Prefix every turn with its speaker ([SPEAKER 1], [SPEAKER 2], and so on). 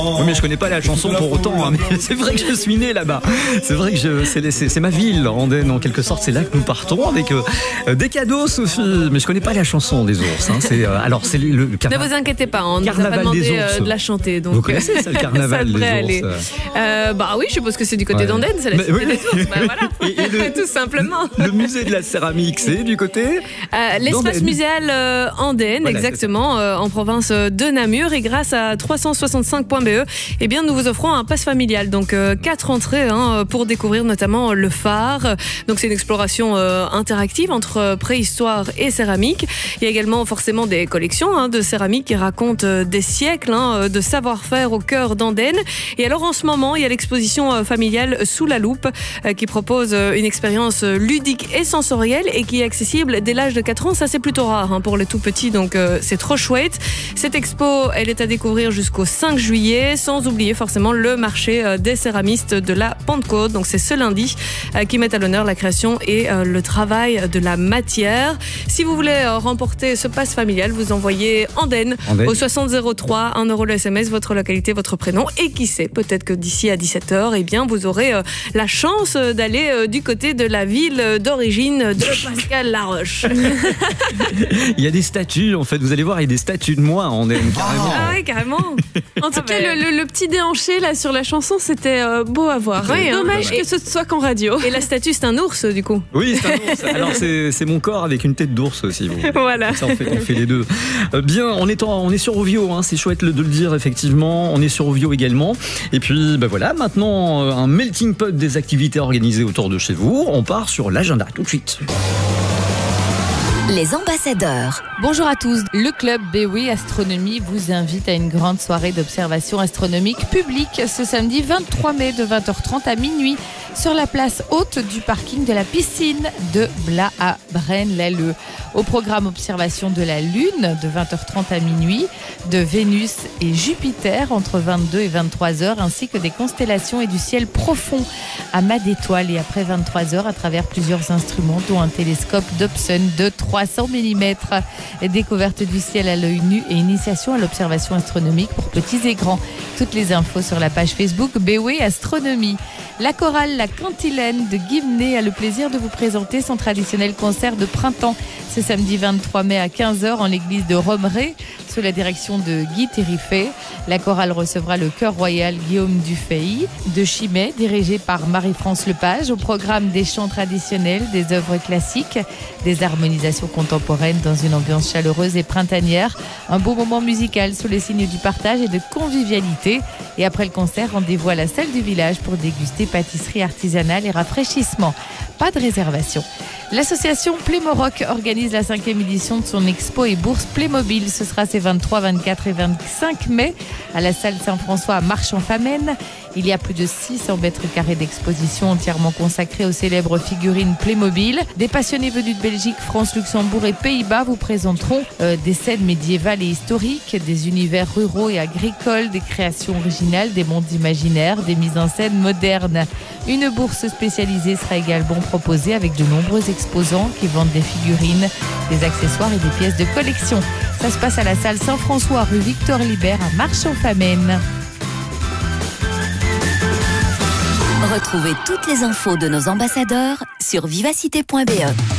[SPEAKER 1] Oui, mais je connais pas la chanson pour autant, hein, mais c'est vrai que je suis né là-bas. C'est vrai que c'est ma ville, Andenne, en quelque sorte. C'est là que nous partons avec des cadeaux, Sophie. Mais je connais pas la chanson des ours. Hein. Alors, c'est le
[SPEAKER 2] Ne vous inquiétez pas, on ne nous a pas demandé de la chanter. Donc,
[SPEAKER 1] vous connaissez ça, le carnaval
[SPEAKER 2] ça devrait
[SPEAKER 1] des
[SPEAKER 2] aller.
[SPEAKER 1] ours
[SPEAKER 2] Bah oui, je suppose que c'est du côté d'Andenne, c'est la cité des ours. Bah, voilà, tout simplement.
[SPEAKER 1] Le musée de la céramique, c'est du côté
[SPEAKER 2] l'espace muséal Andenne,
[SPEAKER 1] voilà,
[SPEAKER 2] exactement, en province de Namur. Et grâce à 365.be, eh bien, nous vous offrons un pass familial. Donc, 4 entrées pour découvrir notamment le phare. Donc, c'est une exploration interactive entre préhistoire et céramique. Il y a également forcément des collections de céramique qui racontent des siècles de savoir-faire au cœur d'Andenne. Et alors, en ce moment, il y a l'exposition familiale Sous la loupe qui propose une expérience ludique et sensorielle et qui est accessible dès l'âge de 4 ans. Ça, c'est plutôt rare pour les tout petits, donc c'est trop chouette. Cette expo, elle est à découvrir jusqu'au 5 juillet, sans oublier forcément le marché des céramistes de la Pentecôte. Donc c'est ce lundi qui met à l'honneur la création et le travail de la matière. Si vous voulez remporter ce pass familial, vous envoyez Andenne au 6003, 1 € le SMS, votre localité, votre prénom. Et qui sait, peut-être que d'ici à 17h, eh bien, vous aurez la chance d'aller du côté de la ville d'origine de Pascal Laroche.
[SPEAKER 1] Il y a des statues, en fait. Vous allez voir, il y a des statues de moi, Andenne, carrément.
[SPEAKER 2] Ah oui, carrément.
[SPEAKER 3] En tout cas, le petit déhanché là sur la chanson, c'était beau à voir.
[SPEAKER 2] Oui,
[SPEAKER 3] dommage que ce soit qu'en radio.
[SPEAKER 2] Et la statue, c'est un ours, du coup.
[SPEAKER 1] Oui, c'est un ours. Alors, c'est mon corps avec une tête d'ours aussi. Bon.
[SPEAKER 2] Voilà.
[SPEAKER 1] Ça, on fait les deux. Bien, on est sur Rovio, c'est chouette de le dire, effectivement. On est sur Rovio également. Et puis, voilà, maintenant, un melting pot des activités organisées autour de chez vous. On part sur l'agenda tout de suite.
[SPEAKER 4] Les ambassadeurs.
[SPEAKER 5] Bonjour à tous. Le club BW Astronomie vous invite à une grande soirée d'observation astronomique publique ce samedi 23 mai de 20h30 à minuit sur la place haute du parking de la piscine de Blas à Braine-l'Alleud. Au programme observation de la Lune de 20h30 à minuit, de Vénus et Jupiter entre 22 et 23h, ainsi que des constellations et du ciel profond à mât d'étoiles et après 23h à travers plusieurs instruments dont un télescope Dobson de 300 mm. Découverte du ciel à l'œil nu et initiation à l'observation astronomique pour petits et grands. Toutes les infos sur la page Facebook BW Astronomie. La chorale La Cantilène de Guimené a le plaisir de vous présenter son traditionnel concert de printemps ce samedi 23 mai à 15h en l'église de Romeré sous la direction de Guy Terrifet. La chorale recevra le chœur royal Guillaume Dufay de Chimay dirigé par Marie-France Lepage. Au programme des chants traditionnels, des œuvres classiques, des harmonisations contemporaines dans une ambiance chaleureuse et printanière. Un beau moment musical sous les signes du partage et de convivialité. Et après le concert, rendez-vous à la salle du village pour déguster pâtisserie artisanale et rafraîchissement. Pas de réservation. L'association Playmoroc organise la 5e édition de son expo et bourse Playmobil. Ce sera ces 23, 24 et 25 mai à la salle Saint-François à Marche-en-Famenne. Il y a plus de 600 mètres carrés d'exposition entièrement consacrés aux célèbres figurines Playmobil. Des passionnés venus de Belgique, France, Luxembourg et Pays-Bas vous présenteront des scènes médiévales et historiques, des univers ruraux et agricoles, des créations originales, des mondes imaginaires, des mises en scène modernes. Une bourse spécialisée sera également proposée avec de nombreux exposants qui vendent des figurines, des accessoires et des pièces de collection. Ça se passe à la salle Saint-François, rue Victor Libert à Marche-en-Famenne.
[SPEAKER 4] Retrouvez toutes les infos de nos ambassadeurs sur vivacité.be.